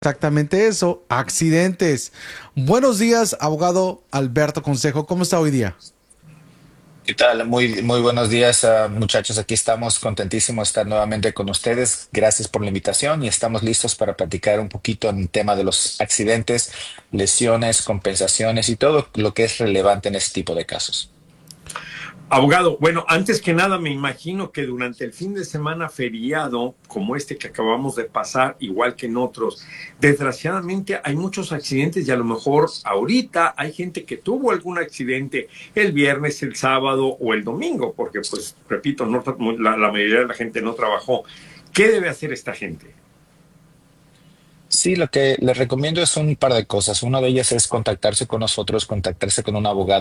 Exactamente eso, accidentes. Buenos días, abogado Alberto Consejo. ¿Cómo está hoy día? ¿Qué tal? Muy buenos días, muchachos. Aquí estamos contentísimos de estar nuevamente con ustedes. Gracias por la invitación y estamos listos para platicar un poquito en el tema de los accidentes, lesiones, compensaciones y todo lo que es relevante en este tipo de casos. Abogado, bueno, antes que nada me imagino que durante el fin de semana feriado, como este que acabamos de pasar, igual que en otros, desgraciadamente hay muchos accidentes y a lo mejor ahorita hay gente que tuvo algún accidente el viernes, el sábado o el domingo, porque pues, repito, no, la mayoría de la gente no trabajó. ¿Qué debe hacer esta gente? Sí, lo que les recomiendo es un par de cosas. Una de ellas es contactarse con nosotros, contactarse con un abogado